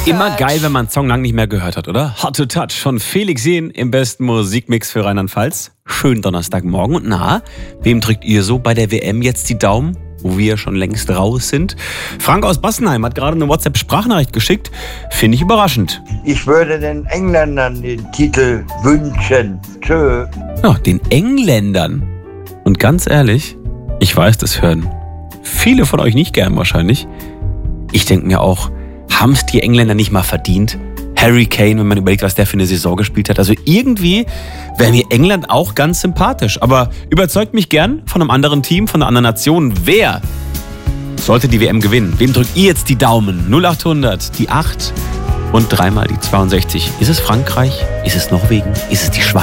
Immer geil, wenn man einen Song lang nicht mehr gehört hat, oder? Hot to Touch von Felix Jähn im besten Musikmix für Rheinland-Pfalz. Schönen Donnerstagmorgen. Und na, wem drückt ihr so bei der WM jetzt die Daumen, wo wir schon längst raus sind? Frank aus Bassenheim hat gerade eine WhatsApp-Sprachnachricht geschickt. Finde ich überraschend. Ich würde den Engländern den Titel wünschen. Tschö. Ja, den Engländern. Und ganz ehrlich, ich weiß, das hören viele von euch nicht gern wahrscheinlich. Ich denke mir auch, haben es die Engländer nicht mal verdient? Harry Kane, wenn man überlegt, was der für eine Saison gespielt hat. Also irgendwie wäre mir England auch ganz sympathisch. Aber überzeugt mich gern von einem anderen Team, von einer anderen Nation. Wer sollte die WM gewinnen? Wem drückt ihr jetzt die Daumen? 0800, die 8 und dreimal die 62. Ist es Frankreich? Ist es Norwegen? Ist es die Schweiz?